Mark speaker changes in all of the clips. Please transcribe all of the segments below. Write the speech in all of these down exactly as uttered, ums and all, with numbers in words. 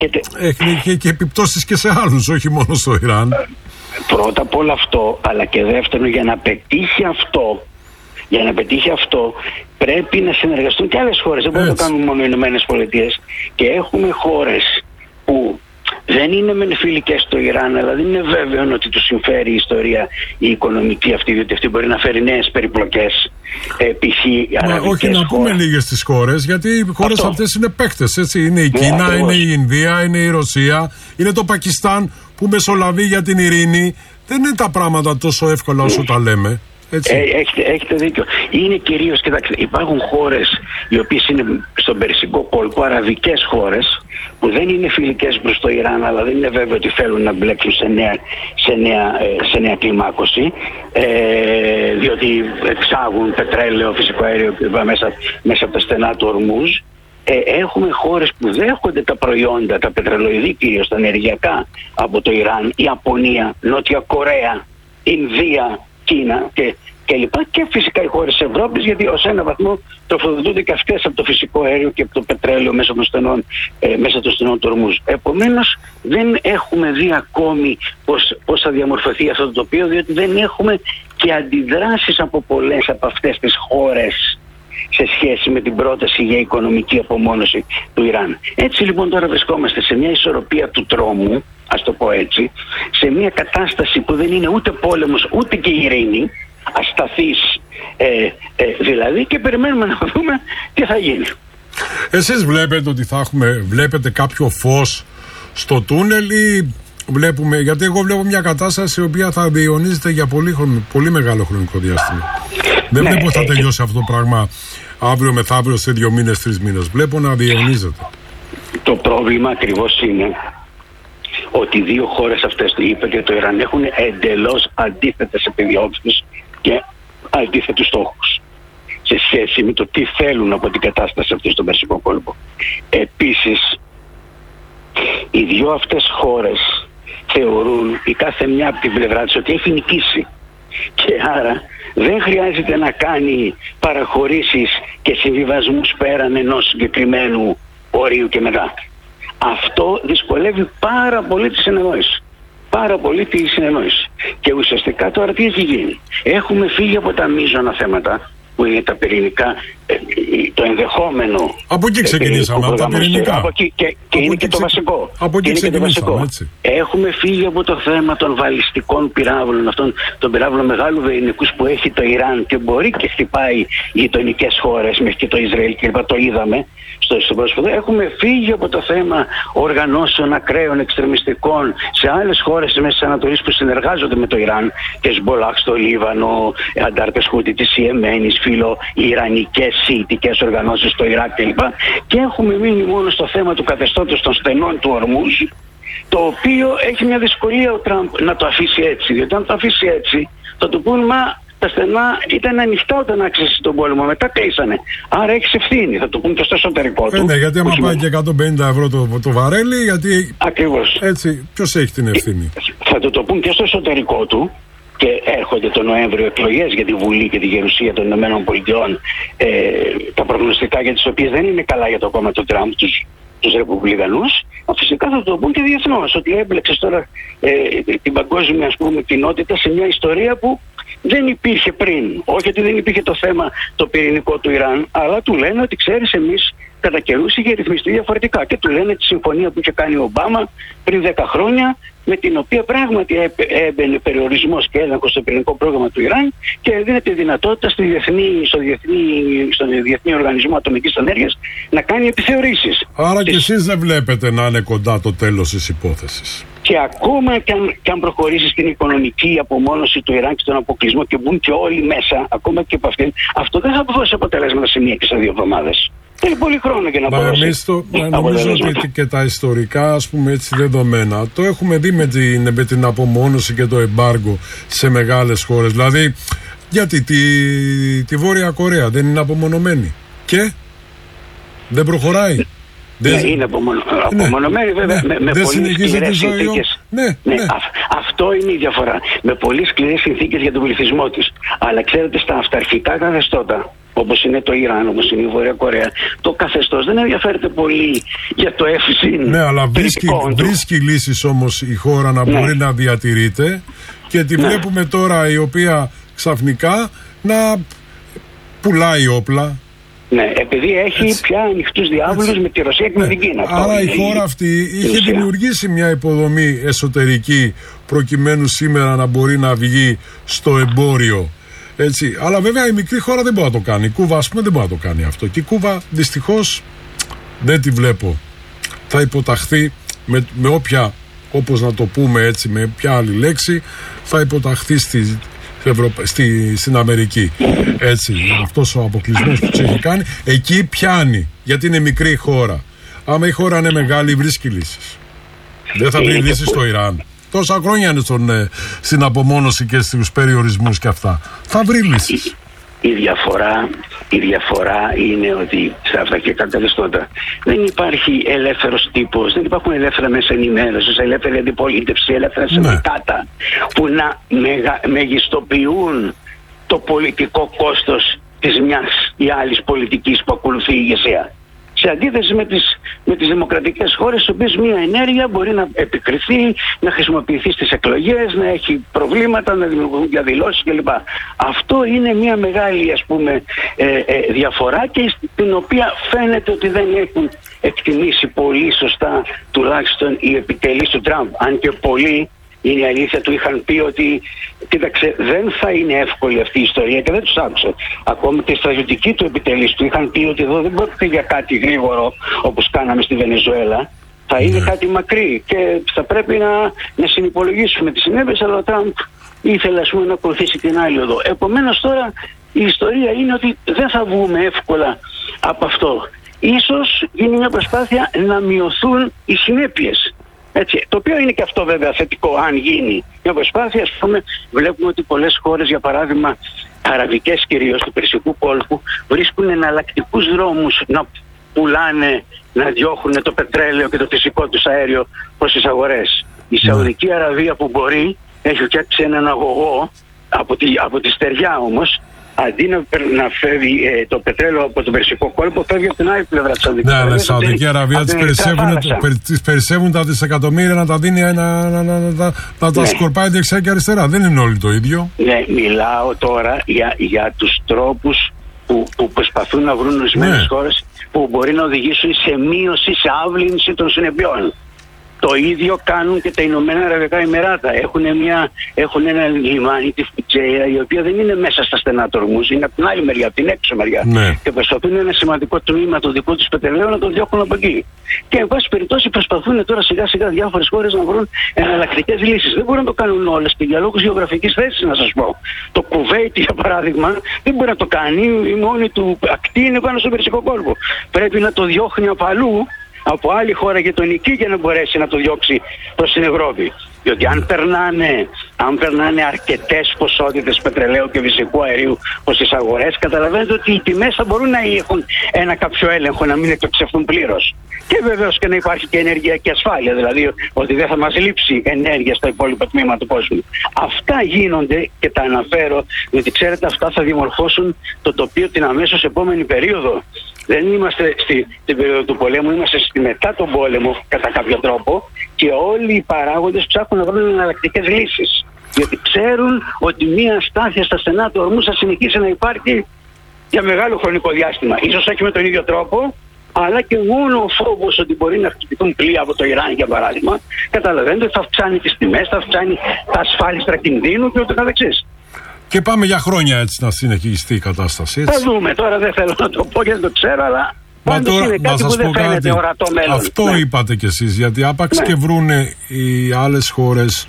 Speaker 1: Έχει και, και επιπτώσεις και σε άλλους, όχι μόνο στο Ιράν.
Speaker 2: Πρώτα απ' όλο αυτό, αλλά και δεύτερον, για να πετύχει αυτό, για να πετύχει αυτό πρέπει να συνεργαστούν και άλλες χώρες. Δεν μπορούμε να το κάνουμε μόνο οι Ηνωμένες Πολιτείες. Και έχουμε χώρες που δεν είναι μεν φιλικές στο Ιράν, αλλά δεν είναι βέβαιο ότι τους συμφέρει η ιστορία η οικονομική αυτή, διότι αυτή μπορεί να φέρει νέες περιπλοκές. Ε, π.χ.
Speaker 1: όχι να πούμε χώρες. Λίγες τις χώρες, γιατί οι χώρες αυτό. Αυτές είναι παίκτες, έτσι. Είναι η Κίνα, ναι, είναι η Ινδία, είναι η Ρωσία, είναι το Πακιστάν που μεσολαβεί για την ειρήνη. Δεν είναι τα πράγματα τόσο εύκολα όσο mm. τα λέμε. Έτσι.
Speaker 2: Ε, έχετε, έχετε δίκιο. Είναι κυρίως, κοιτάξτε, υπάρχουν χώρες οι οποίες είναι στον Περσικό κόλπο, αραβικές χώρες, που δεν είναι φιλικές προς το Ιράν, αλλά δεν είναι βέβαιο ότι θέλουν να μπλέξουν σε νέα, σε νέα, σε νέα κλιμάκωση, ε, διότι εξάγουν πετρέλαιο, φυσικό αέριο μέσα, μέσα από τα στενά του Ορμούζ. Ε, έχουμε χώρες που δέχονται τα προϊόντα, τα πετρελοειδή κυρίως, τα ενεργειακά από το Ιράν, Ιαπωνία, Νότια Κορέα, Ινδία, Κίνα και, και λοιπά, και φυσικά οι χώρες της Ευρώπης, γιατί ως ένα βαθμό τροφοδοτούνται και αυτές από το φυσικό αέριο και από το πετρέλαιο μέσα των στενών, ε, μέσα των στενών του Ορμούζ. Επομένως δεν έχουμε δει ακόμη πώς, πώς θα διαμορφωθεί αυτό το τοπίο, διότι δεν έχουμε και αντιδράσεις από πολλές από αυτές τις χώρες σε σχέση με την πρόταση για οικονομική απομόνωση του Ιράν. Έτσι λοιπόν τώρα βρισκόμαστε σε μια ισορροπία του τρόμου, ας το πω έτσι, σε μια κατάσταση που δεν είναι ούτε πόλεμος ούτε και ειρήνη, ασταθής ε, ε, δηλαδή, και περιμένουμε να δούμε τι θα γίνει.
Speaker 1: Εσείς βλέπετε ότι θα έχουμε, βλέπετε κάποιο φως στο τούνελ ή βλέπουμε, γιατί εγώ βλέπω μια κατάσταση η οποία θα διαιωνίζεται για πολύ, πολύ μεγάλο χρονικό διάστημα. Δεν ναι, βλέπω ότι θα τελειώσει ε, αυτό το πράγμα αύριο μεθαύριο σε δύο μήνες, τρεις μήνες. Βλέπω να διαιωνίζεται.
Speaker 2: Το πρόβλημα ακριβώς είναι ότι οι δύο χώρες αυτές, το είπε και το Ιράν, έχουν εντελώς αντίθετες επιδιώξεις και αντίθετους στόχους σε σχέση με το τι θέλουν από την κατάσταση αυτή στον Περσικό κόλπο. Επίσης, οι δύο αυτές χώρες θεωρούν η κάθε μια από την πλευρά της ότι έχει νικήσει και άρα δεν χρειάζεται να κάνει παραχωρήσεις και συμβιβασμούς πέραν ενός συγκεκριμένου ορίου και μετά. Αυτό δυσκολεύει πάρα πολύ τη συνεννόηση. Πάρα πολύ τη συνεννόηση. Και ουσιαστικά τώρα τι έχει γίνει? Έχουμε φύγει από τα μείζωνα θέματα που είναι τα πυρηνικά, το ενδεχόμενο.
Speaker 1: Από εκεί ξεκινήσαμε, από τα πυρηνικά.
Speaker 2: Από εκεί, και, και είναι και το βασικό.
Speaker 1: Από εκεί ξεκινήσαμε, έτσι.
Speaker 2: Έχουμε φύγει από το θέμα των βαλιστικών πυράβλων, αυτών των πυράβλων μεγάλου βεϊνικούς που έχει το Ιράν και μπορεί και χτυπάει γειτονικές χώρες, μέχρι και το Ισραήλ και το είδαμε στο πρόσφατο. Έχουμε φύγει από το θέμα οργανώσεων ακραίων εξτρεμιστικών σε άλλες χώρες της Μέσης Ανατολής που συνεργάζονται με το Ιράν, Χεσμπολάχ στο Λίβανο, Αντάρτες Χούτι της Ιεμένης, φίλο ιρανικές σιητικές οργανώσεις στο Ιράκ κλπ. Και έχουμε μείνει μόνο στο θέμα του καθεστώτος των στενών του Ορμούζ, το οποίο έχει μια δυσκολία ο Τραμπ να το αφήσει έτσι. Διότι αν το αφήσει έτσι, θα του πούν μα τα στενά ήταν ανοιχτά όταν άξισε τον πόλεμο, μετά κλείσανε. Άρα έχει ευθύνη, θα το πούν και στο εσωτερικό του.
Speaker 1: Ε, ναι, γιατί άμα πάει και εκατόν πενήντα ευρώ το, το βαρέλι, γιατί.
Speaker 2: Ακριβώς.
Speaker 1: Έτσι, ποιος έχει την ευθύνη?
Speaker 2: Θα το, το πούν και στο εσωτερικό του. Και έρχονται τον Νοέμβριο εκλογές για τη Βουλή και τη Γερουσία των Ηνωμένων Πολιτειών, ε, τα προγνωστικά για τις οποίες δεν είναι καλά για το κόμμα του Τραμπ, τους, τους Ρεπουμπλικανούς. Φυσικά θα το πούν και διεθνώς, ότι έμπλεξες τώρα ε, την παγκόσμια, ας πούμε, κοινότητα σε μια ιστορία που δεν υπήρχε πριν. Όχι ότι δεν υπήρχε το θέμα το πυρηνικό του Ιράν, αλλά του λένε ότι ξέρεις, εμείς κατά καιρούς είχε ρυθμιστεί διαφορετικά. Και του λένε τη συμφωνία που είχε κάνει ο Ομπάμα πριν δέκα χρόνια, με την οποία πράγματι έμπαινε περιορισμός και έλεγχος στο πυρηνικό πρόγραμμα του Ιράν και δίνεται δυνατότητα στη διεθνή, στο, διεθνή, στο Διεθνή Οργανισμό Ατομικής Ενέργειας να κάνει επιθεωρήσεις.
Speaker 1: Άρα και εσείς δεν βλέπετε να είναι κοντά το τέλος της υπόθεσης?
Speaker 2: Και ακόμα και αν, και αν προχωρήσει στην οικονομική απομόνωση του Ιράν και στον αποκλεισμό και μπουν και όλοι μέσα, ακόμα και από αυτήν, αυτό δεν θα δώσει αποτελέσματα σε μία και σε δύο εβδομάδες. Θέλει πολύ χρόνο για να αποδώσει.
Speaker 1: Εμείς το, νομίζω ότι και τα ιστορικά, ας πούμε, έτσι δεδομένα το έχουμε δει με την, με την απομόνωση και το εμπάργκο σε μεγάλες χώρες. Δηλαδή, γιατί τη, τη Βόρεια Κορέα δεν είναι απομονωμένη και δεν προχωράει?
Speaker 2: Ναι, δεν... είναι απομονω... ναι. απομονωμένη βέβαια, ναι. με, με πολύ σκληρές συνθήκες.
Speaker 1: Ναι,
Speaker 2: ναι.
Speaker 1: ναι.
Speaker 2: Α, αυτό είναι η διαφορά. Με πολύ σκληρές συνθήκες για τον πληθυσμό της. Αλλά ξέρετε, στα αυταρχικά καθεστώτα, όπως είναι το Ιράν, όπως είναι η Βόρεια Κορέα, το καθεστώς δεν ενδιαφέρεται πολύ για το εύσην.
Speaker 1: Ναι, αλλά βρίσκει, βρίσκει λύσεις όμως η χώρα να ναι. μπορεί να διατηρείται και τη ναι. βλέπουμε τώρα η οποία ξαφνικά να πουλάει όπλα.
Speaker 2: Ναι, επειδή έχει έτσι, πια ανοιχτούς διάβολους με τη Ρωσία και ναι. με την Κίνα.
Speaker 1: Άρα η χώρα αυτή είχε δημιουργήσει μια υποδομή εσωτερική προκειμένου σήμερα να μπορεί να βγει στο εμπόριο. Έτσι. Αλλά βέβαια η μικρή χώρα δεν μπορεί να το κάνει. Η Κούβα, ας πούμε, δεν μπορεί να το κάνει αυτό. Και η Κούβα δυστυχώς δεν τη βλέπω. Θα υποταχθεί με, με όποια, όπως να το πούμε έτσι, με ποια άλλη λέξη, θα υποταχθεί στη, Ευρωπα... στη, στην Αμερική. Έτσι. Αυτός ο αποκλεισμός που τους έχει κάνει, εκεί πιάνει. Γιατί είναι μικρή χώρα. Άμα η χώρα είναι μεγάλη, βρίσκει λύσεις. Δεν θα βρει λύσεις στο Ιράν. Τόσα χρόνια είναι στον, ε, στην απομόνωση και στους περιορισμούς και αυτά. Θα βρει λύσεις.
Speaker 2: Η, η, διαφορά, η διαφορά είναι ότι σε αυτά και καθεστώτα δεν υπάρχει ελεύθερος τύπος, δεν υπάρχουν ελεύθερα μέσα ενημέρωσης, ελεύθερη αντιπολίτευση, ελεύθερα συνδικάτα ναι. που να μεγα, μεγιστοποιούν το πολιτικό κόστος της μιας ή άλλης πολιτικής που ακολουθεί η ηγεσία. Σε αντίθεση με τις, με τις δημοκρατικές χώρες, στις οποίες μια ενέργεια μπορεί να επικριθεί, να χρησιμοποιηθεί στις εκλογές, να έχει προβλήματα, να δημιουργούν διαδηλώσεις κλπ. Αυτό είναι μια μεγάλη, ας πούμε, ε, ε, διαφορά και την οποία φαίνεται ότι δεν έχουν εκτιμήσει πολύ σωστά τουλάχιστον οι επιτελείς του Τραμπ. Αν και πολλοί, είναι η αλήθεια, του είχαν πει ότι κοίταξε, δεν θα είναι εύκολη αυτή η ιστορία και δεν τους άκουσε. Ακόμη και οι στρατιωτικοί του επιτελείς του είχαν πει ότι εδώ δεν πρόκειται για κάτι γρήγορο όπως κάναμε στη Βενεζουέλα. Θα είναι yeah. κάτι μακρύ και θα πρέπει να, να συνυπολογίσουμε τις συνέπειες, αλλά ο Τραμπ ήθελε, ας πούμε, να ακολουθήσει την άλλη οδό. Επομένως τώρα η ιστορία είναι ότι δεν θα βγούμε εύκολα από αυτό. Ίσως γίνει μια προσπάθεια να μειωθούν οι συνέπειες. Έτσι, το οποίο είναι και αυτό βέβαια θετικό αν γίνει μια προσπάθεια. Ας πούμε, βλέπουμε ότι πολλές χώρες, για παράδειγμα αραβικές κυρίως του Περσικού κόλπου, βρίσκουν εναλλακτικούς δρόμους να πουλάνε, να διώχνουν το πετρέλαιο και το φυσικό τους αέριο προς τις αγορές. Η Σαουδική Αραβία που μπορεί έχει φτιάξει έναν αγωγό από τη, από τη στεριά όμως. Αντί να, να φεύγει ε, το πετρέλαιο από τον Περσικό κόλπο, φεύγει από την άλλη πλευρά της Σαουδικής Αραβίας. Ναι, αλλά η Σαουδική Αραβία
Speaker 1: τις περισσεύουν τα δισεκατομμύρια να τα δίνει, να, να, να, να, να, να ναι. τα σκορπάει δεξιά και αριστερά. Δεν είναι όλοι το ίδιο. Ναι,
Speaker 2: μιλάω τώρα για, για τους τρόπους που, που προσπαθούν να βρουν ορισμένες ναι. χώρες που μπορεί να οδηγήσουν σε μείωση, σε άβλυνση των συνεπειών. Το ίδιο κάνουν και τα Ηνωμένα Αραβικά Εμιράτα. Έχουν, μια, έχουν ένα λιμάνι, τη Φουτζέια, η οποία δεν είναι μέσα στα στενά του Ορμούζ, είναι από την άλλη μεριά, από την έξω μεριά. Ναι. Και προσπαθούν ένα σημαντικό τμήμα του δικού του πετρελαίου να το διώχνουν από εκεί. Και εν πάση περιπτώσει προσπαθούν τώρα σιγά σιγά διάφορες χώρες να βρουν εναλλακτικές λύσεις. Δεν μπορούν να το κάνουν όλες και για λόγους γεωγραφικής θέσης, να σας πω. Το Κουβέιτ, για παράδειγμα, δεν μπορεί να το κάνει. Η μόνη του ακτή είναι πάνω στον Περσικό κόλπο. Πρέπει να το διώχνει από αλλού, από άλλη χώρα γειτονική, για να μπορέσει να το διώξει προς την Ευρώπη. Διότι αν περνάνε, αν περνάνε αρκετές ποσότητες πετρελαίου και φυσικού αερίου προς τις αγορές, καταλαβαίνετε ότι οι τιμές θα μπορούν να έχουν ένα κάποιο έλεγχο, να μην εκτοξευτούν πλήρως. Και βεβαίως και να υπάρχει και ενεργειακή ασφάλεια, δηλαδή ότι δεν θα μας λείψει ενέργεια στα υπόλοιπα τμήματα του κόσμου. Αυτά γίνονται και τα αναφέρω, διότι ξέρετε, αυτά θα δημορφώσουν το τοπίο την αμέσως επόμενη περίοδο. Δεν είμαστε στη, στην περίοδο του πολέμου, είμαστε στη μετά τον πόλεμο κατά κάποιο τρόπο και όλοι οι παράγοντες ψάχνουν να βρουν εναλλακτικές λύσεις. Γιατί ξέρουν ότι μια αστάθεια στα στενά του Ορμούζ θα συνεχίσει να υπάρχει για μεγάλο χρονικό διάστημα. Ίσως όχι με τον ίδιο τρόπο, αλλά και μόνο ο φόβος ότι μπορεί να χτυπηθούν πλοία από το Ιράν, για παράδειγμα, καταλαβαίνετε ότι θα αυξάνει τις τιμές, θα αυξάνει τα ασφάλιστρα κινδύνου και ούτω καθεξής.
Speaker 1: Και πάμε για χρόνια έτσι να συνεχιστεί η κατάσταση. Έτσι.
Speaker 2: Θα δούμε, τώρα δεν θέλω να το πω γιατί δεν το ξέρω, αλλά
Speaker 1: Μα τώρα,
Speaker 2: είναι κάτι που δεν φαίνεται ορατό μέλλον.
Speaker 1: Αυτό
Speaker 2: ναι.
Speaker 1: είπατε κι εσείς, γιατί άπαξ ναι. και βρούνε οι άλλες χώρες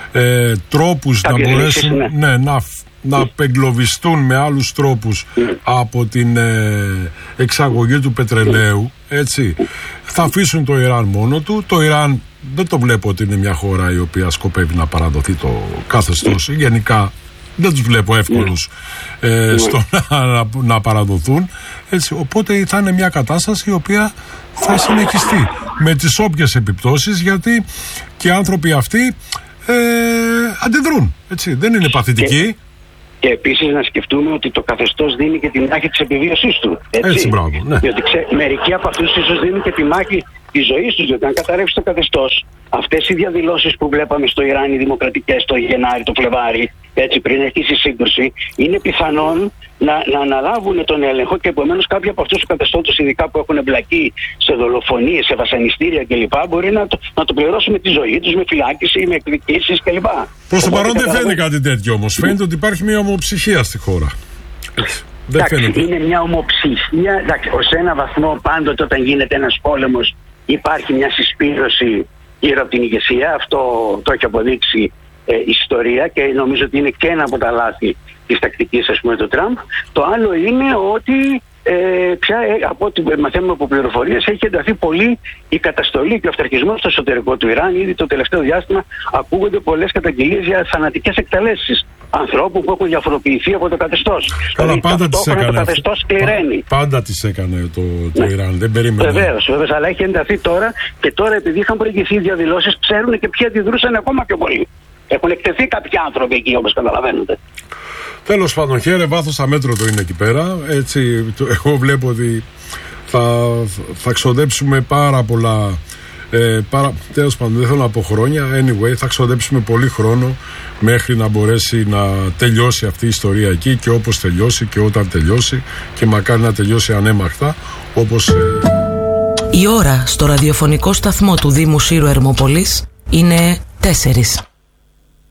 Speaker 1: ε, τρόπους Κάποιες να μπορέσουν λύσεις, ναι. Ναι, να, να απεγκλωβιστούν με άλλους τρόπους ναι. από την ε, εξαγωγή του πετρελαίου, έτσι. Θα αφήσουν το Ιράν μόνο του. Το Ιράν δεν το βλέπω ότι είναι μια χώρα η οποία σκοπεύει να παραδοθεί το καθεστώς. Ναι. Γενικά δεν τους βλέπω εύκολους ναι. ε, στο να, να, να παραδοθούν. Έτσι, οπότε θα είναι μια κατάσταση η οποία θα συνεχιστεί με τις όποιες επιπτώσεις, γιατί και οι άνθρωποι αυτοί ε, αντιδρούν. Έτσι, δεν είναι παθητικοί.
Speaker 2: Και επίσης να σκεφτούμε ότι το καθεστώς δίνει και τη μάχη της επιβίωσής του. Έτσι,
Speaker 1: έτσι μπράβο, ναι.
Speaker 2: Διότι ξέ, μερικοί από αυτούς ίσως δίνουν και τη μάχη της ζωής τους, διότι αν καταρρεύσει το καθεστώς, αυτές οι διαδηλώσεις που βλέπαμε στο Ιράν, οι δημοκρατικές, το Γενάρη, το Φλεβάρι, έτσι πριν αρχίσει η σύγκρουση, είναι πιθανόν να, να αναλάβουν τον έλεγχο και επομένως κάποιοι από αυτούς τους καθεστώτες, ειδικά που έχουν εμπλακεί σε δολοφονίες, σε βασανιστήρια κλπ., μπορεί να το, να το πληρώσουν με τη ζωή τους, με φυλάκιση, με εκδικήσεις κλπ.
Speaker 1: Προς το παρόν δεν φαίνεται κάτι τέτοιο όμως. Φαίνεται ότι υπάρχει μια ομοψυχία στη χώρα. Έτσι. Δεν
Speaker 2: εντάξει,
Speaker 1: φαίνεται.
Speaker 2: Είναι μια ομοψυχία. Εντάξει, ως ένα βαθμό πάντοτε όταν γίνεται ένας πόλεμος υπάρχει μια συσπήρωση γύρω από την ηγεσία. Αυτό το έχει αποδείξει ε, η ιστορία και νομίζω ότι είναι και ένα από τα λάθη της τακτικής, ας πούμε, του Τραμπ. Το άλλο είναι ότι ε, πια ε, από ό,τι μαθαίνουμε από πληροφορίες έχει ενταθεί πολύ η καταστολή και ο αυταρχισμός στο εσωτερικό του Ιράν. Ήδη το τελευταίο διάστημα ακούγονται πολλές καταγγελίες για θανατικές εκτελέσεις ανθρώπου που έχουν διαφοροποιηθεί από το καθεστώς.
Speaker 1: Αλλά δηλαδή, πάντα τις έκανε.
Speaker 2: Το καθεστώς κληραίνει.
Speaker 1: Πάντα τις έκανε το, το ναι. Ιράν. Δεν περίμενε.
Speaker 2: Βεβαίως, βεβαίως, αλλά έχει ενταθεί τώρα και τώρα επειδή είχαν προηγηθεί διαδηλώσεις, ξέρουν και ποιοι αντιδρούσαν ακόμα πιο πολύ. Έχουν εκτεθεί κάποιοι άνθρωποι εκεί, όπως καταλαβαίνετε.
Speaker 1: Τέλος πάντων, χαίρε βάθος αμέτρητο είναι εκεί πέρα. Έτσι, το, εγώ βλέπω ότι θα, θα ξοδέψουμε πάρα πολλά. Ε, πάρα, τέλος πάντων, δεν θέλω να πω χρόνια. Anyway, θα ξοδέψουμε πολύ χρόνο μέχρι να μπορέσει να τελειώσει αυτή η ιστορία εκεί και όπως τελειώσει και όταν τελειώσει και μακάρι να τελειώσει ανέμαχτα όπως... Ε...
Speaker 3: Η ώρα στο ραδιοφωνικό σταθμό του Δήμου Σύρου Ερμόπολης είναι τέσσερις.